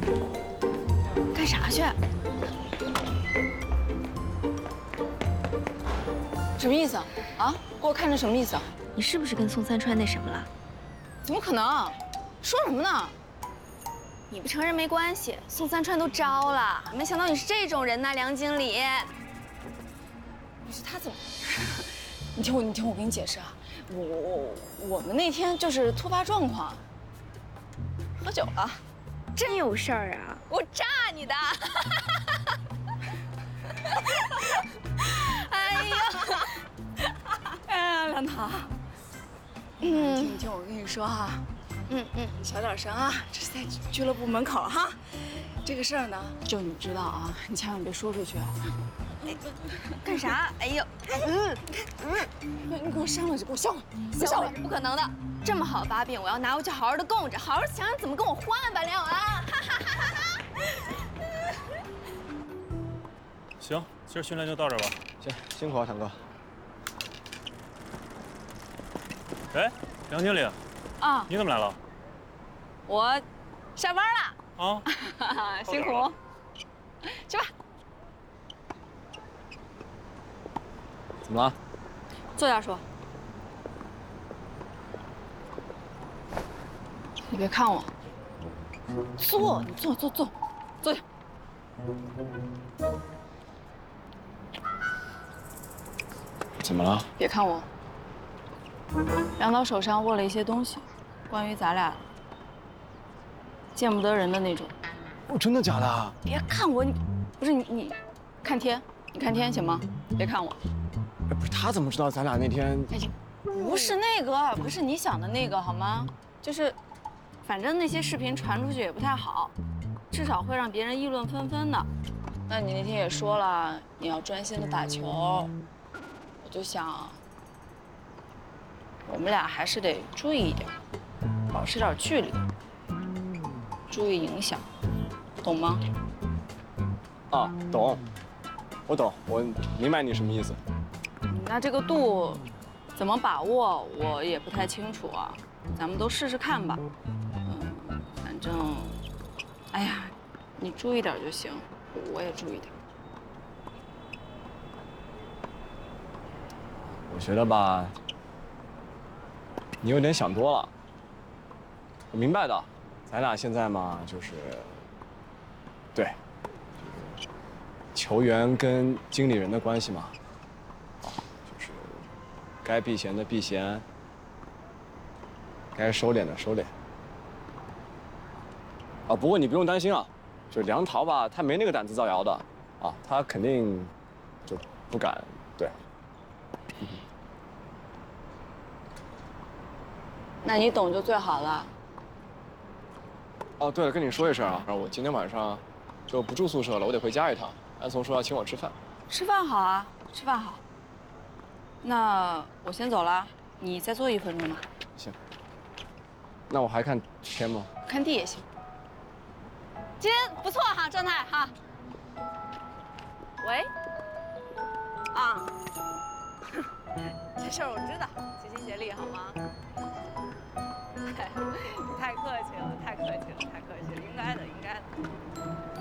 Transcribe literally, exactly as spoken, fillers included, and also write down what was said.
干啥去？什么意思啊？啊，给我看着什么意思啊？ 你是不是跟宋三川那什么了？ 怎么可能？说什么呢？ 你不承认没关系，宋三川都招了，没想到你是这种人呐，梁经理。 不是他怎么？你听我，你听我跟你解释啊，我我我我们那天就是突发状况，喝酒了。 真有事儿啊！ 我炸你的！哎呀，哎呀，梁桃，嗯，听听我跟你说哈，嗯嗯，小点声啊，这是在俱乐部门口哈。这个事儿呢，就你知道啊，你千万别说出去啊。 干啥？哎呦，嗯嗯，你给我扇回去，给我扇回去，给我扇回去， 不可能的！这么好的把柄，我要拿回去好好的供着，好好想想怎么跟我换吧，梁永安。 行，今儿训练就到这儿吧。 行，辛苦啊，堂哥。 哎，梁经理， 啊， 你怎么来了？ 我下班了。 啊， 辛苦，去吧。 怎么了？ 坐下说。你别看我。坐，你坐坐坐，坐下。 怎么了？ 别看我。梁导手上握了一些东西，关于咱俩的，见不得人的那种。 哦，真的假的？ 别看我，你不是你你，看天，你看天行吗？别看我。 哎，不是他怎么知道咱俩那天？ 哎呀，不是那个，不是你想的那个，好吗？就是，反正那些视频传出去也不太好，至少会让别人议论纷纷的。那你那天也说了，你要专心的打球，我就想，我们俩还是得注意一点，保持点距离，注意影响，懂吗？ 啊，懂，我懂，我明白你什么意思。 那这个度怎么把握，我也不太清楚啊。咱们都试试看吧。嗯，反正，哎呀，你注意点就行，我也注意点。 我觉得吧，你有点想多了。我明白的，咱俩现在嘛，就是，对，球员跟经理人的关系嘛，啊，就是该避嫌的避嫌，该收敛的收敛。啊，不过你不用担心啊，就梁桃吧，他没那个胆子造谣的，啊，他肯定就不敢，对。 那你懂就最好了。 哦，对了，跟你说一声啊，我今天晚上就不住宿舍了，我得回家一趟。安松说要请我吃饭。 吃饭好啊，吃饭好。那我先走了，你再坐一分钟吧。 行。那我还看天吗？ 看地也行。今天不错哈，状态哈。喂。啊。这事儿我知道，齐心协力好吗？你太客气了，太客气了，太客气了，应该的，应该的。